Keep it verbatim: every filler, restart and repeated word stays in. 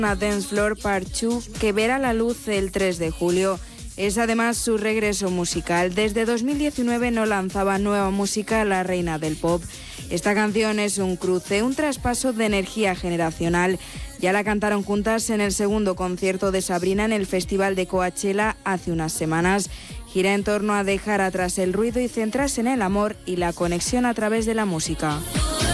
Una Dance Floor Part dos que verá la luz el tres de julio. Es además su regreso musical. Desde dos mil diecinueve no lanzaba nueva música la reina del pop. Esta canción es un cruce, un traspaso de energía generacional. Ya la cantaron juntas en el segundo concierto de Sabrina en el Festival de Coachella hace unas semanas. Gira en torno a dejar atrás el ruido y centrarse en el amor y la conexión a través de la música.